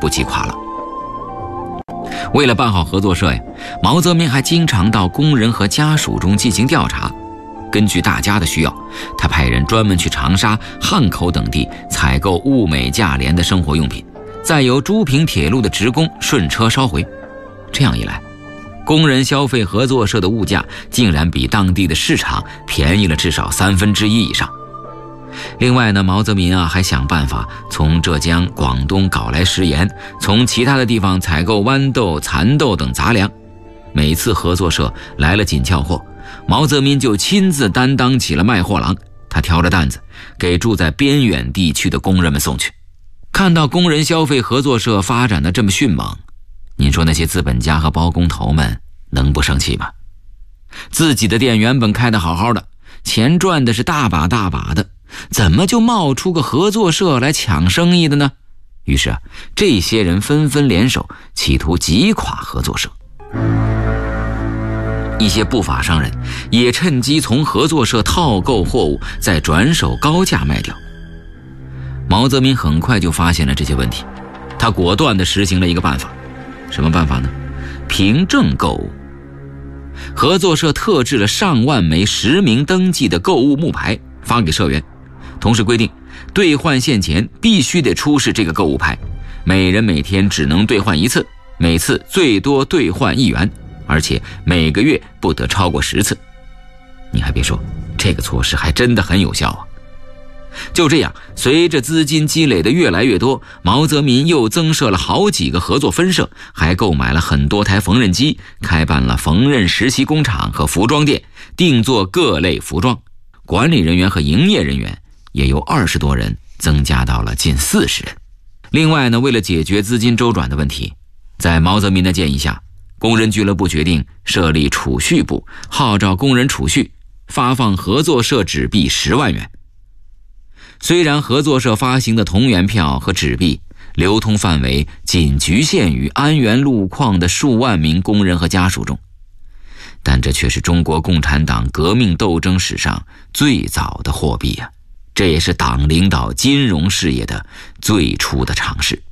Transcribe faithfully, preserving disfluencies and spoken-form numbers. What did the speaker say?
部击垮了。为了办好合作社呀，毛泽民还经常到工人和家属中进行调查。根据大家的需要，他派人专门去长沙、汉口等地采购物美价廉的生活用品，再由珠平铁路的职工顺车捎回。这样一来，工人消费合作社的物价竟然比当地的市场便宜了至少三分之一以上。另外呢，毛泽民啊还想办法从浙江、广东搞来食盐，从其他的地方采购豌豆、蚕豆等杂粮。每次合作社来了紧俏货，毛泽民就亲自担当起了卖货郎，他挑着担子给住在边远地区的工人们送去。看到工人消费合作社发展的这么迅猛，您说那些资本家和包工头们能不生气吗？自己的店原本开得好好的，钱赚的是大把大把的，怎么就冒出个合作社来抢生意的呢？于是啊，这些人纷纷联手，企图击垮合作社。一些不法商人也趁机从合作社套购货物，再转手高价卖掉。毛泽民很快就发现了这些问题，他果断地实行了一个办法。什么办法呢？凭证购物。合作社特制了上万枚实名登记的购物木牌发给社员，同时规定兑换现钱必须得出示这个购物牌，每人每天只能兑换一次，每次最多兑换一元，而且每个月不得超过十次。你还别说，这个措施还真的很有效啊。就这样，随着资金积累的越来越多，毛泽民又增设了好几个合作分社，还购买了很多台缝纫机，开办了缝纫实习工厂和服装店，定做各类服装。管理人员和营业人员也由二十多人增加到了近四十人。另外呢，为了解决资金周转的问题，在毛泽民的建议下，工人俱乐部决定设立储蓄部，号召工人储蓄，发放合作社纸币十万元。虽然合作社发行的铜元票和纸币流通范围仅局限于安源路矿的数万名工人和家属中，但这却是中国共产党革命斗争史上最早的货币啊！这也是党领导金融事业的最初的尝试。